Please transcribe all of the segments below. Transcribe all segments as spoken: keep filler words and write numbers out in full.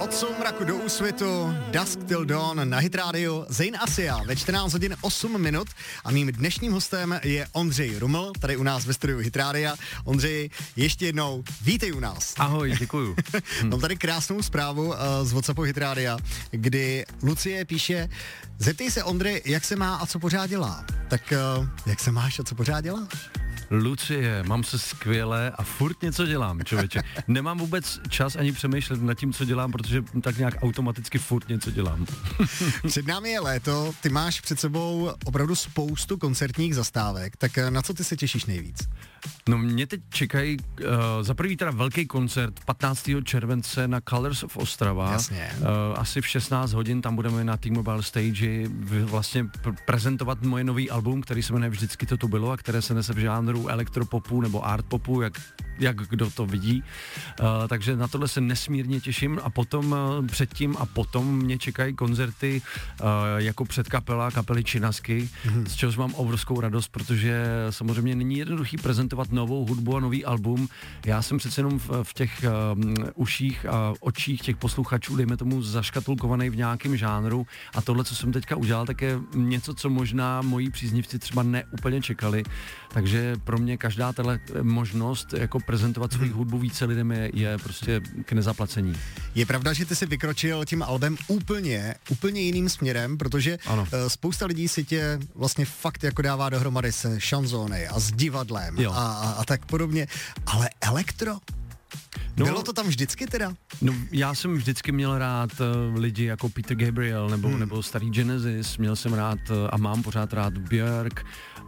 Od soumraku do úsvitu, Dusk Till Dawn na Hit Radio, Zayn Asia ve čtrnáct hodin osm minut a mým dnešním hostem je Ondřej Ruml, tady u nás ve studiu Hit Radia. Ondřej, ještě jednou vítej u nás. Ahoj, děkuju. Mám tady krásnou zprávu uh, z WhatsAppu Hit Radia, kdy Lucie píše: zeptej se Ondřej, jak se má a co pořád dělá. Tak uh, jak se máš a co pořád děláš? Lucie, mám se skvěle a furt něco dělám, člověče. Nemám vůbec čas ani přemýšlet nad tím, co dělám, protože tak nějak automaticky furt něco dělám. Před námi je léto, ty máš před sebou opravdu spoustu koncertních zastávek, tak na co ty se těšíš nejvíc? No mě teď čekají uh, za prvý teda velký koncert patnáctého července na Colors of Ostrava. Jasně. Uh, asi v šestnáct hodin tam budeme na T-Mobile Stage vlastně pr- prezentovat moje nový album, který se jmenuje Vždycky to tu bylo a které se nese v žánru elektropopu nebo artpopu, jak, jak kdo to vidí. Uh, takže na tohle se nesmírně těším a potom uh, předtím a potom mě čekají koncerty uh, jako předkapela kapely Činasky, mm-hmm. z čehož mám obrovskou radost, protože samozřejmě není jednoduchý prezentovat novou hudbu a nový album. Já jsem přece jenom v, v těch um, uších a očích těch posluchačů, dejme tomu, zaškatulkovaný v nějakém žánru a tohle, co jsem teďka udělal, tak je něco, co možná moji příznivci třeba neúplně čekali. Takže pro mě každá tahle možnost jako prezentovat svou hudbu více lidem je, je prostě k nezaplacení. Je pravda, že ty jsi vykročil tím albem úplně, úplně jiným směrem, protože ano. spousta lidí si tě vlastně fakt jako dává dohromady se šanzóny a s divadlem a, a, a tak podobně, ale elektro? No, bylo to tam vždycky teda? No, já jsem vždycky měl rád uh, lidi jako Peter Gabriel nebo, hmm. nebo starý Genesis, měl jsem rád uh, a mám pořád rád Björk,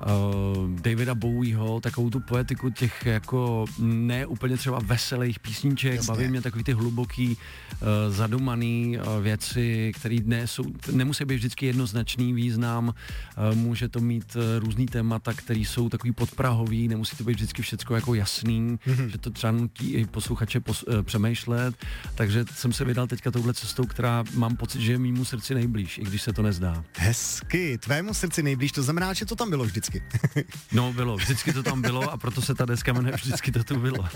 uh, Davida Bowieho, takovou tu poetiku těch jako ne úplně třeba veselých písniček, Jasně. baví mě takový ty hluboký, uh, zadumaný uh, věci, které ne jsou, nemusí být vždycky jednoznačný význam, uh, může to mít uh, různý témata, které jsou takový podprahový, nemusí to být vždycky všecko jako jasný, hmm. že to třeba nutí i posluchače pos, uh, přemýšlet, takže jsem se vydal teďka touhle cestou, která mám pocit, že je mýmu srdci nejblíž, i když se to nezdá. Hezky, tvému srdci nejblíž, to znamená, že to tam bylo vždycky. No bylo, vždycky to tam bylo a proto se ta deska jmenuje Vždycky to tu bylo.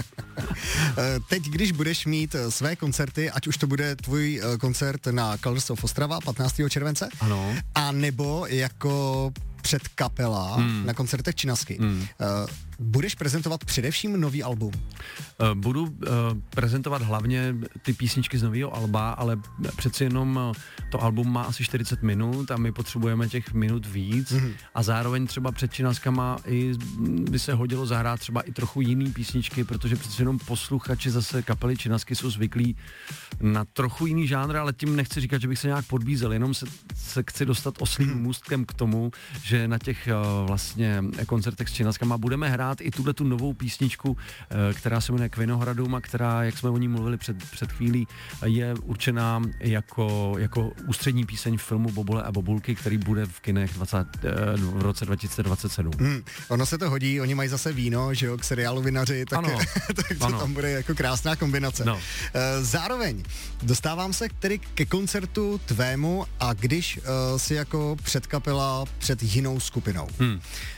Teď, když budeš mít své koncerty, ať už to bude tvůj koncert na Colors of Ostrava patnáctého července, ano. a nebo jako předkapela hmm. na koncertech Činasky. Hmm. Uh, budeš prezentovat především nový album? Uh, budu uh, prezentovat hlavně ty písničky z nového alba, ale přeci jenom uh, to album má asi čtyřicet minut a my potřebujeme těch minut víc hmm. a zároveň třeba před Činaskama i by se hodilo zahrát třeba i trochu jiný písničky, protože přeci jenom posluchači zase kapely Činasky jsou zvyklí na trochu jiný žánr, ale tím nechci říkat, že bych se nějak podbízel, jenom se, se chci dostat oslým hmm. můstkem k tomu, že na těch uh, vlastně koncertech s Činaskama budeme hrát i tuhle tu novou písničku, uh, která se jmenuje K Vinohradům a která, jak jsme o ní mluvili před, před chvílí, je určená jako, jako ústřední píseň v filmu Bobule a Bobulky, který bude v kinech dvacet, uh, v roce dva tisíce dvacet sedm. Hmm, ono se to hodí, oni mají zase víno, že jo, k seriálu Vinaři, tak, ano, tak to ano. tam bude jako krásná kombinace. No. Uh, zároveň dostávám se tedy ke koncertu tvému a když uh, si jako předkapela před jinou skupinou. Hmm.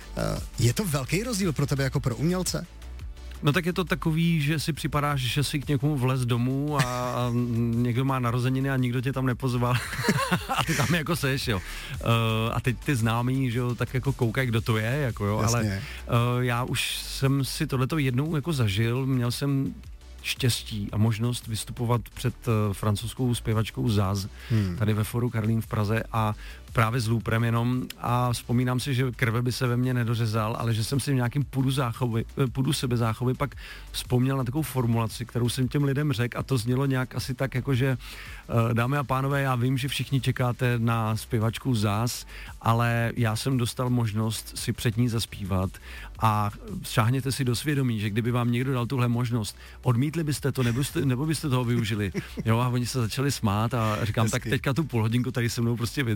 Je to velký rozdíl pro tebe jako pro umělce? No tak je to takový, že si připadáš, že si k někomu vlez domů a někdo má narozeniny a nikdo tě tam nepozval a ty tam jako seš, jo. Uh, a teď ty známí, že jo, tak jako koukají, kdo to je, jako jo, Jasně. ale uh, já už jsem si tohleto jednou jako zažil, měl jsem štěstí a možnost vystupovat před uh, francouzskou zpěvačkou Zaz, hmm. tady ve Foru Karlín v Praze a právě s Looprem jenom a vzpomínám si, že krve by se ve mně nedořezal, ale že jsem si v nějakým půdu, záchovy, půdu sebezáchovy pak vzpomněl na takovou formulaci, kterou jsem těm lidem řekl a to znělo nějak asi tak jako, že uh, dámy a pánové, já vím, že všichni čekáte na zpěvačku Zaz, ale já jsem dostal možnost si před ní zaspívat a šáhněte si do svědomí, že kdyby vám někdo dal tuhle možnost, odmítli byste to, nebo byste, nebo byste toho využili. Jo, a oni se začali smát a říkám, Hezky. Tak teďka tu půl hodinku tady se mnou prostě vydržte a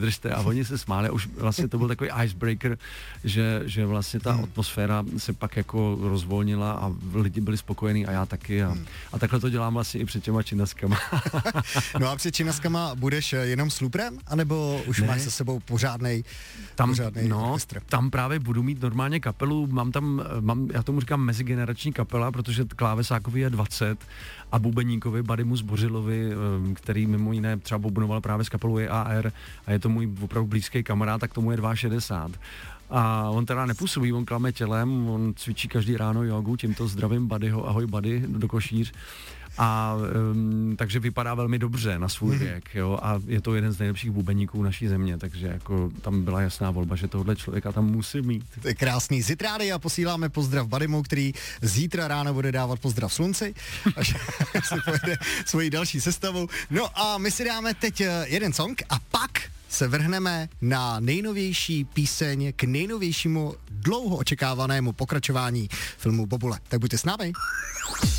oni se smáli, už vlastně to byl takový icebreaker, že, že vlastně ta atmosféra se pak jako rozvolnila a lidi byli spokojení a já taky a, a takhle to dělám vlastně i před těma činaskama. No a před činaskama budeš jenom s luprem, anebo už ne. máš se sebou pořádnej, tam, pořádnej no, orchestr? Tam právě budu mít normálně kapelu, mám tam, mám, já tomu říkám mezigenerační kapela, protože klávesákovi je dvacet a bubeníkovi Badimu Zbořilovi, který mimo jiné třeba bubnoval právě s kapelou E A R a je to můj opravdu blízký kamarád, tak tomu je šedesát dva. A on teda nepůsobí, on klame tělem, on cvičí každý ráno jogu, tímto zdravím Buddyho, ahoj Buddy, do Košíř. A um, takže vypadá velmi dobře na svůj věk, jo, a je to jeden z nejlepších bubeníků naší země, takže jako tam byla jasná volba, že tohle člověka tam musí mít. To je krásný. Z Jitrády a posíláme pozdrav Buddymu, který zítra ráno bude dávat pozdrav slunci, až si pojede svoji další sestavu. No a my si dáme teď jeden song a pak se vrhneme na nejnovější píseň k nejnovějšímu dlouho očekávanému pokračování filmu Bobule. Tak buďte s námi.